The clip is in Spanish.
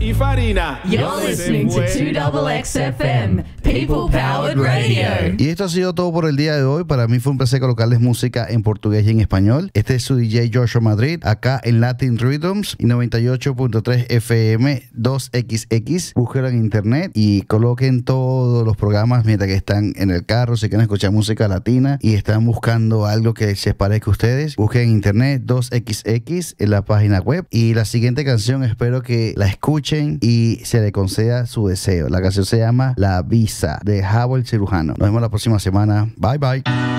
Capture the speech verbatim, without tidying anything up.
y Farina. You're listening to two X X F M, People Powered Radio. Y esto ha sido todo por el día de hoy. Para mí fue un placer colocarles música en portugués y en español. Este es su D J Joshua Madrid, acá en Latin Rhythms y noventa y ocho punto tres F M dos X X. Búsquenlo en internet y coloquen todos los programas mientras que están en el carro, si quieren escuchar música latina y están buscando algo que se parezca a ustedes. Busquen en internet dos X X en la página web. Y la siguiente canción espero que la escuchen y se le conceda su deseo. La canción se llama La Visa de Javo el Cirujano. Nos vemos la próxima semana. Bye bye.